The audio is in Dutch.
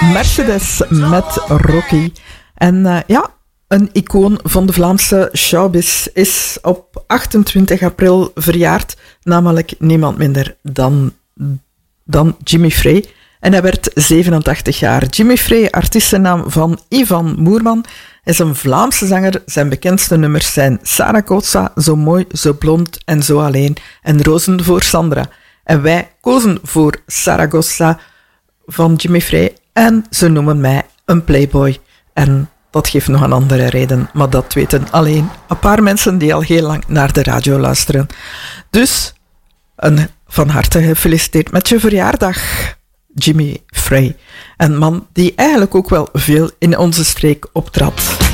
Mercedes met Rocky. En een icoon van de Vlaamse showbiz is op 28 april verjaard, namelijk niemand minder dan Jimmy Frey. En hij werd 87 jaar. Jimmy Frey, artiestennaam van Ivan Moerman, is een Vlaamse zanger. Zijn bekendste nummers zijn Saragossa, Zo mooi, zo blond en zo alleen en Rozen voor Sandra. En wij kozen voor Saragossa van Jimmy Frey en ze noemen mij een playboy. En dat geeft nog een andere reden, maar dat weten alleen een paar mensen die al heel lang naar de radio luisteren. Dus van harte gefeliciteerd met je verjaardag, Jimmy Frey. Een man die eigenlijk ook wel veel in onze streek optrad.